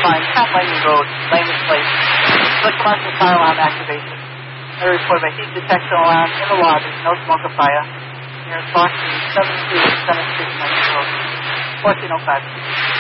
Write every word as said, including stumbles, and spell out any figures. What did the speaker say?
find ten Langley Road, Langley Place. The commercial fire alarm activation. I report of a heat detection alarm in the lobby, no smoke or fire. Near approximately seven two seven six Langley Road, fourteen oh five.